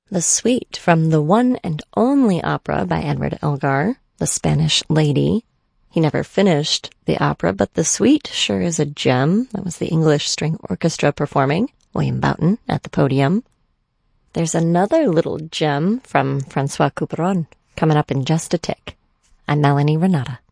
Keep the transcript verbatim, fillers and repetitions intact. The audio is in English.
The suite from the one and only opera by Edward Elgar, The Spanish Lady. He never finished the opera, but the suite sure is a gem. That was the English String Orchestra performing, William Boughton at the podium. There's another little gem from Francois Couperin coming up in just a tick. I'm Melanie Renata.